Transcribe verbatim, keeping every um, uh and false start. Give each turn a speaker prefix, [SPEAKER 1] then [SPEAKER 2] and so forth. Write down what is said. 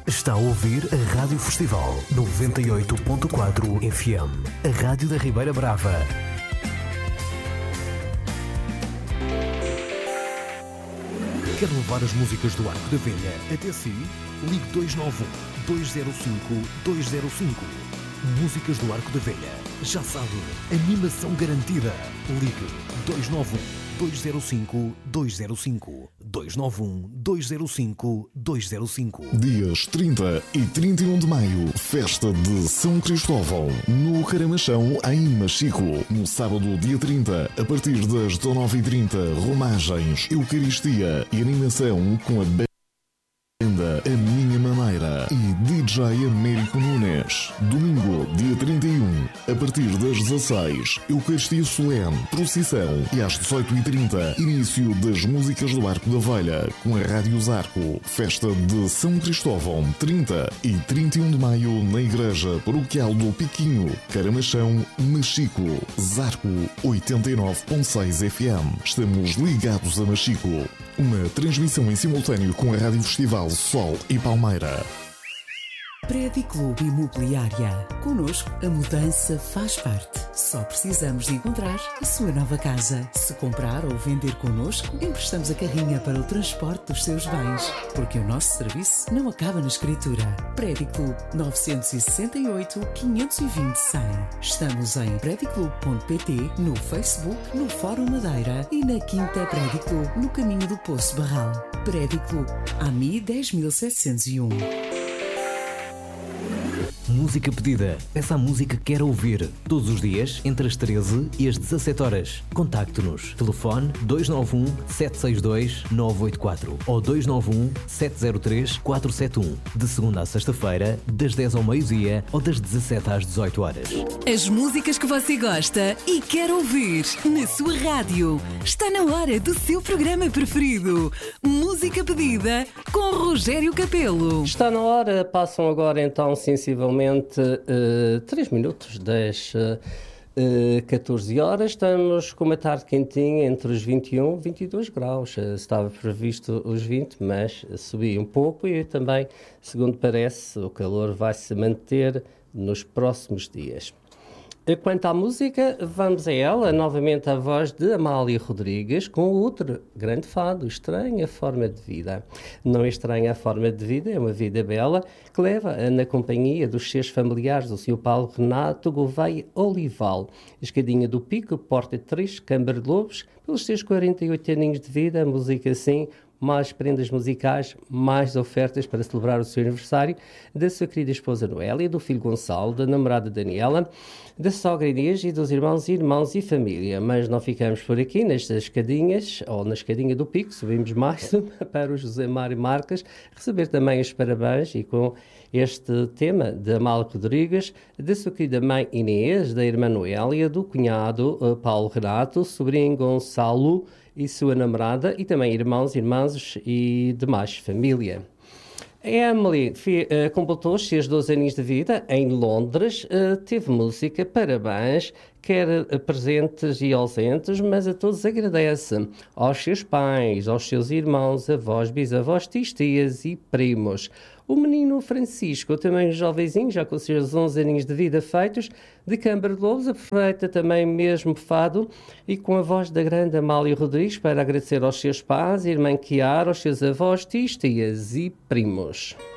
[SPEAKER 1] Está a ouvir a Rádio Festival noventa e oito ponto quatro F M, a Rádio da Ribeira Brava. Quer levar as músicas do Arco da Velha até si? Ligue dois nove um, dois zero cinco, dois zero cinco. Músicas do Arco da Velha. Já sabe, animação garantida. Ligue dois nove um, dois zero cinco, dois zero cinco. dois nove um, dois zero cinco, dois zero cinco.
[SPEAKER 2] Dias trinta e trinta e um de maio, festa de São Cristóvão, no Caramachão, em Machico. No sábado, dia trinta, a partir das dezenove e trinta, romagens, eucaristia e animação com a banda A Minha Maneira e D J Américo Nunes. Domingo, dia trinta e um, a partir das dezasseis, Eucaristia Solene, procissão e às dezoito e trinta, início das músicas do Arco da Velha com a Rádio Zarco. Festa de São Cristóvão, trinta e trinta e um de maio, na Igreja Paroquial do Piquinho, Caramachão, Machico. Zarco oitenta e nove ponto seis F M. Estamos ligados a Machico. Uma transmissão em simultâneo com a Rádio Festival Sol e Palmeira.
[SPEAKER 3] Prédio Clube Imobiliária. Connosco, a mudança faz parte. Só precisamos de encontrar a sua nova casa. Se comprar ou vender connosco, emprestamos a carrinha para o transporte dos seus bens. Porque o nosso serviço não acaba na escritura. Prédio Clube nove seis oito, quinhentos e vinte, cem. Estamos em prédio clube ponto pt, no Facebook, no Fórum Madeira e na Quinta Prédio Clube, no caminho do Poço Barral. Prédio Clube, A M I dez mil setecentos e um.
[SPEAKER 1] Música pedida. Peça a música que quer ouvir. Todos os dias, entre as treze e as dezassete horas. Contacte-nos. Telefone dois nove um, sete seis dois, nove oito quatro ou dois nove um, sete zero três, quatro sete um. De segunda a sexta-feira, das dez ao meio-dia ou das dezassete às dezoito horas.
[SPEAKER 3] As músicas que você gosta e quer ouvir na sua rádio. Está na hora do seu programa preferido. Música pedida com Rogério Capelo.
[SPEAKER 4] Está na hora. Passam agora então sensivelmente Uh, três minutos das uh, uh, catorze horas. Estamos com uma tarde quentinha entre os vinte e um e vinte e dois graus. Uh, estava previsto os vinte, mas subi um pouco e também, segundo parece, o calor vai se manter nos próximos dias. Quanto à música, vamos a ela, novamente a voz de Amália Rodrigues, com outro grande fado, Estranha Forma de Vida. Não é estranha a forma de vida, é uma vida bela, que leva na companhia dos seus familiares, o senhor Paulo Renato Gouveia Olival, Escadinha do Pico, Porta três, Câmara de Lobos, pelos seus quarenta e oito aninhos de vida, a música assim, mais prendas musicais, mais ofertas para celebrar o seu aniversário, da sua querida esposa Noélia, do filho Gonçalo, da namorada Daniela, da sogra Inês e dos irmãos e irmãos e família. Mas não ficamos por aqui, nestas escadinhas, ou na escadinha do Pico, subimos mais uma para o José Mário Marques, receber também os parabéns e com este tema de Amália Rodrigues, da sua querida mãe Inês, da irmã Noélia, do cunhado uh, Paulo Renato, sobrinho Gonçalo e sua namorada, e também irmãos, irmãs e demais família. A Emily uh, completou os seus doze anos de vida em Londres, uh, teve música, parabéns, quer uh, presentes e ausentes, mas a todos agradece, aos seus pais, aos seus irmãos, avós, bisavós, tios, tias e primos. O menino Francisco, também jovenzinho, já com os seus onze aninhos de vida feitos, de Câmara de Lobos, aproveita também mesmo fado e com a voz da grande Amália Rodrigues para agradecer aos seus pais, irmã Chiara, aos seus avós, tios, tias e primos.